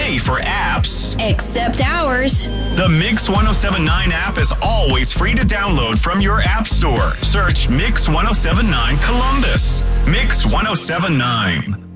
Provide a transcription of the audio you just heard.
pay for apps. Except ours. The Mix 1079 app is always free to download from your app store. Search Mix 1079 Columbus. Mix 1079.